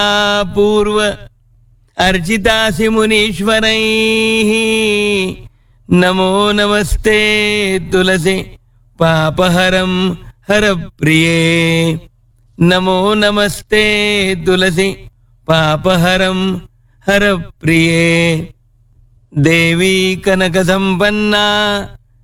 पूर्व अर्चितासि मुनीश्वरैः नमो नमस्ते तुलसी पापहरं हरप्रिये नमो नमस्ते तुलसी पापहरं हरप्रिये देवी कनकसम्पन्ना